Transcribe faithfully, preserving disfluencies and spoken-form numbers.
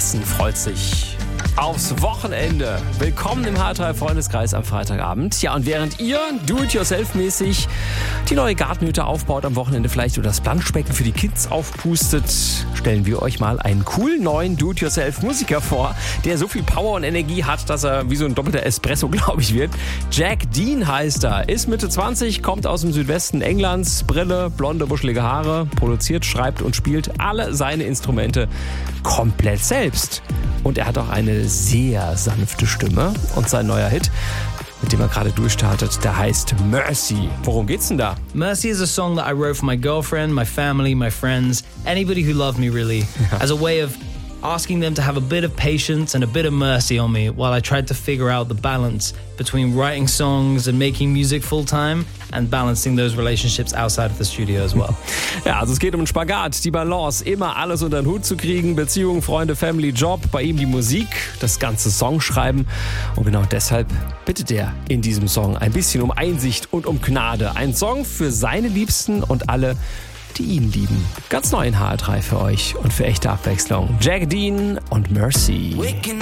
Essen freut sich aufs Wochenende. Willkommen im H drei Freundeskreis am Freitagabend. Ja, und während ihr do-it-yourself-mäßig die neue Gartenhütte aufbaut am Wochenende vielleicht oder das Planschbecken für die Kids aufpustet, stellen wir euch mal einen coolen neuen Do-it-yourself-Musiker vor, der so viel Power und Energie hat, dass er wie so ein doppelter Espresso, glaube ich, wird. Jack Dean heißt er, ist Mitte zwanzig, kommt aus dem Südwesten Englands, Brille, blonde, wuschelige Haare, produziert, schreibt und spielt alle seine Instrumente komplett selbst. Und er hat auch eine sehr sanfte Stimme. Und sein neuer Hit, mit dem er gerade durchstartet, der heißt Mercy. Worum geht's denn da? Mercy is a song that I wrote for my girlfriend, my family, my friends, anybody who loved me really, as a way of asking them to have a bit of patience and a bit of mercy on me while I tried to figure out the balance between writing songs and making music full time and balancing those relationships outside of the studio as well. Ja, also es geht um den Spagat, die Balance, immer alles unter den Hut zu kriegen, Beziehungen, Freunde, Family, Job, bei ihm die Musik, das ganze Songschreiben. Und genau deshalb bittet er in diesem Song ein bisschen um Einsicht und um Gnade. Ein Song für seine Liebsten und alle, die ihn lieben. Ganz neu in H drei für euch und für echte Abwechslung. Jack Dean und Mercy. Waking